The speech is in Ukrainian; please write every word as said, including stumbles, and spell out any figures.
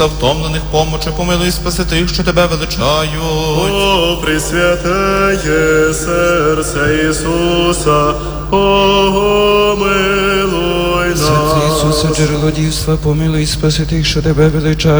втомлених помочи, помилуй і спаси тих, що тебе величають. О, пресвятеє серце Ісуса, помилуй нас. Серце Ісуса, джерело дівства, помилуй і спаси тих, що тебе величають.